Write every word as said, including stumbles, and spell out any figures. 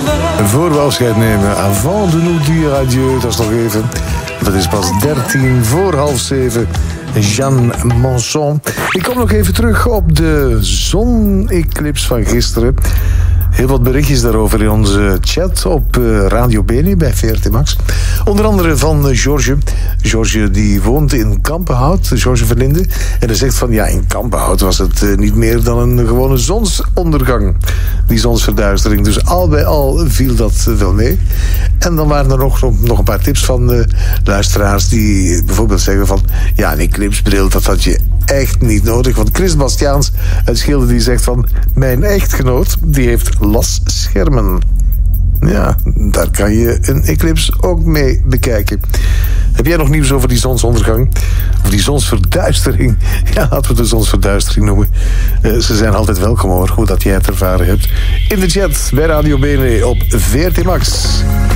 Voor we afscheid nemen, avant de nous dire adieu, dat is nog even. Dat is pas dertien voor half zeven. Jeanne Manson. Ik kom nog even terug op de zoneclips van gisteren. Heel wat berichtjes daarover in onze chat op Radio Bene bij V R T Max. Onder andere van George. George die woont in Kampenhout, George Verlinde. En hij zegt van ja, in Kampenhout was het niet meer dan een gewone zonsondergang. Die zonsverduistering. Dus al bij al viel dat wel mee. En dan waren er nog, nog een paar tips van de luisteraars die bijvoorbeeld zeggen van ja, een eclipsbril, dat had je echt niet nodig. Want Chris Bastiaans uit Schilde die zegt van mijn echtgenoot die heeft lasschermen. Ja, daar kan je een eclips ook mee bekijken. Heb jij nog nieuws over die zonsondergang? Of die zonsverduistering? Ja, laten we de zonsverduistering noemen. Uh, ze zijn altijd welkom hoor, hoe dat jij het ervaren hebt. In de chat bij Radio Bene op V R T Max.